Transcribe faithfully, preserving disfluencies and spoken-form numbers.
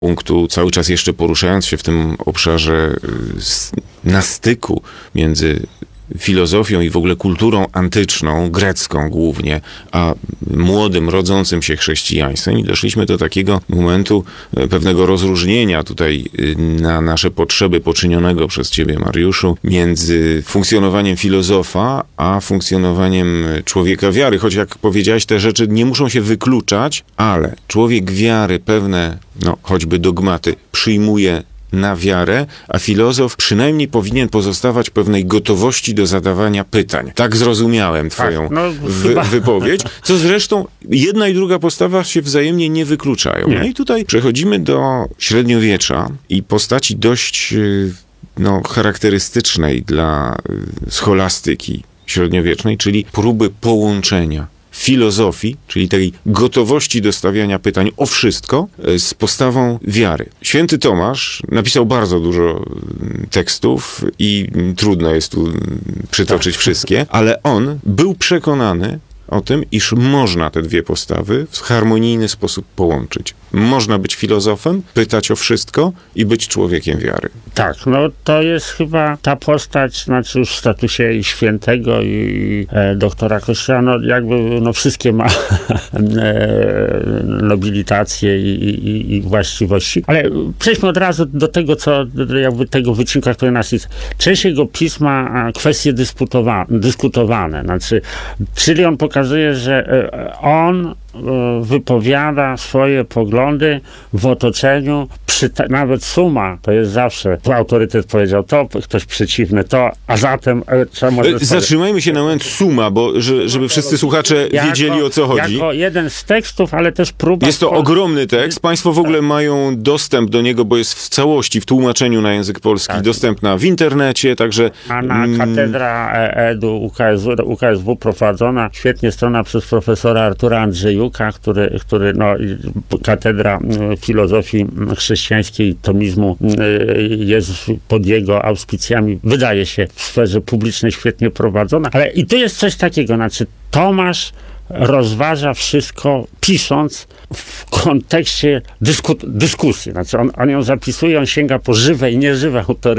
punktu, cały czas jeszcze poruszając się w tym obszarze na styku między filozofią i w ogóle kulturą antyczną, grecką głównie, a młodym, rodzącym się chrześcijaństwem, i doszliśmy do takiego momentu pewnego rozróżnienia tutaj na nasze potrzeby poczynionego przez ciebie, Mariuszu, między funkcjonowaniem filozofa, a funkcjonowaniem człowieka wiary. Choć jak powiedziałeś, te rzeczy nie muszą się wykluczać, ale człowiek wiary pewne, no choćby dogmaty przyjmuje na wiarę, a filozof przynajmniej powinien pozostawać pewnej gotowości do zadawania pytań. Tak zrozumiałem twoją tak, no, wy- wypowiedź, co zresztą jedna i druga postawa się wzajemnie nie wykluczają. Nie. No i tutaj przechodzimy do średniowiecza i postaci dość no, charakterystycznej dla scholastyki średniowiecznej, czyli próby połączenia filozofii, czyli tej gotowości do stawiania pytań o wszystko, z postawą wiary. Święty Tomasz napisał bardzo dużo tekstów i trudno jest tu przytoczyć wszystkie, ale on był przekonany o tym, iż można te dwie postawy w harmonijny sposób połączyć. Można być filozofem, pytać o wszystko i być człowiekiem wiary. Tak, no to jest chyba ta postać, znaczy już w statusie i świętego, i e, doktora Kościoła, no jakby no wszystkie ma e, nobilitacje i, i, i właściwości. Ale przejdźmy od razu do tego, co jakby tego wycinka, który nas jest. Część jego pisma kwestie dyskutowa- dyskutowane, znaczy, czyli on pokazuje, że e, on wypowiada swoje poglądy w otoczeniu, przy te, nawet suma, to jest zawsze, autorytet powiedział to, ktoś przeciwny to, a zatem trzeba może... Zatrzymajmy się na moment suma, bo że, żeby wszyscy słuchacze jako, wiedzieli, o co chodzi. Jako jeden z tekstów, ale też próba... Jest to ogromny tekst, państwo w ogóle mają dostęp do niego, bo jest w całości, w tłumaczeniu na język polski, tak. Dostępna w internecie, także... A na Katedra Edu U K S W, U K S W prowadzona, świetnie strona przez profesora Artura Andrzejuka, który, który no, Katedra Filozofii Chrześcijańskiej i Tomizmu jest pod jego auspicjami, wydaje się, w sferze publicznej świetnie prowadzona. Ale i tu jest coś takiego, znaczy Tomasz rozważa wszystko, pisząc w kontekście dysku, dyskusji. Znaczy on, on ją zapisuje, on sięga po żywe i nieżywe autory